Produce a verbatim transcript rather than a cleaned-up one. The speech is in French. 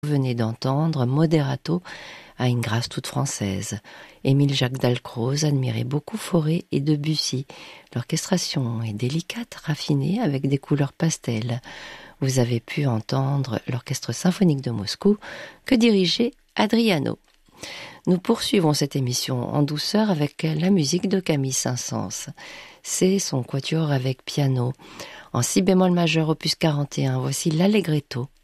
Vous venez d'entendre Moderato à une grâce toute française. Émile Jacques Dalcroze admirait beaucoup Fauré et Debussy. L'orchestration est délicate, raffinée, avec des couleurs pastel. Vous avez pu entendre l'Orchestre symphonique de Moscou que dirigeait Adriano. Nous poursuivons cette émission en douceur avec la musique de Camille Saint-Saëns. C'est son quatuor avec piano. En si bémol majeur opus quarante et un, voici l'Allegretto.